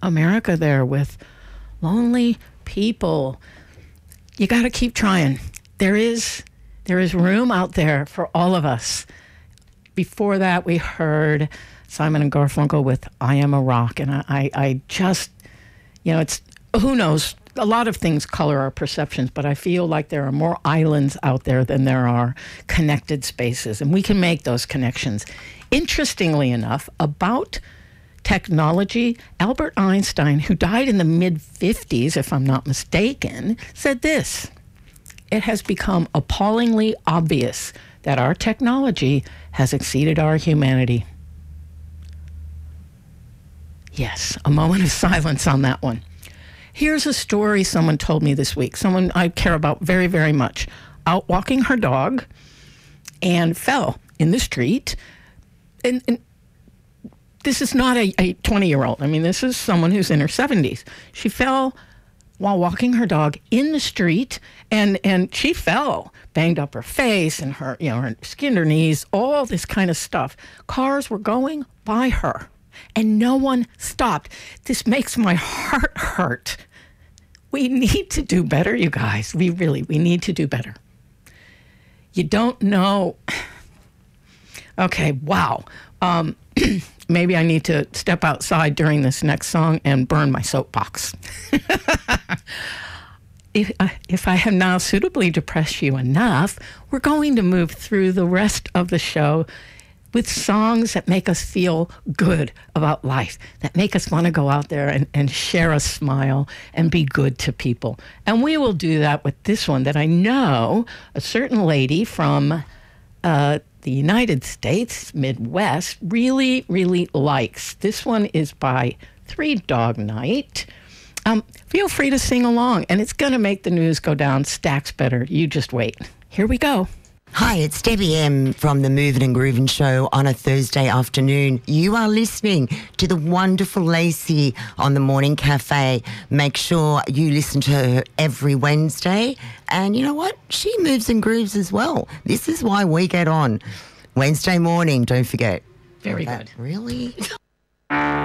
America there with lonely people. You got to keep trying. There is room out there for all of us. Before that, we heard Simon and Garfunkel with I Am a Rock. And I just, it's, who knows? A lot of things color our perceptions, but I feel like there are more islands out there than there are connected spaces. And we can make those connections. Interestingly enough, about technology, Albert Einstein, who died in the mid-50s, if I'm not mistaken, said this: it has become appallingly obvious that our technology has exceeded our humanity. Yes, a moment of silence on that one. Here's a story someone told me this week, someone I care about very, very much. Out walking her dog and fell in the street. And this is not a 20-year-old. I mean, this is someone who's in her 70s. She fell while walking her dog in the street, and she fell, banged up her face and her, her skinned her knees, all this kind of stuff. Cars were going by her, and no one stopped. This makes my heart hurt. We need to do better, you guys. We need to do better. You don't know. Okay, wow. Maybe I need to step outside during this next song and burn my soapbox. If I have now suitably depressed you enough, we're going to move through the rest of the show with songs that make us feel good about life, that make us want to go out there and share a smile and be good to people. And we will do that with this one that I know a certain lady from the United States, Midwest, really, really likes. This one is by Three Dog Night. Feel free to sing along, and it's going to make the news go down stacks better. You just wait. Here we go. Hi, it's Debbie M from the Movin' and Groovin' Show on a Thursday afternoon. You are listening to the wonderful Lacey on the Morning Cafe. Make sure you listen to her every Wednesday. And you know what? She moves and grooves as well. This is why we get on. Wednesday morning, don't forget. Very good. Really?